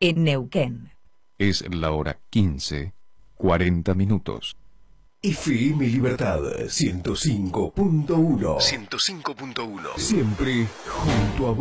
en Neuquén. Es la hora 15:40. FM Libertad 105.1. 105.1. Siempre junto a vos.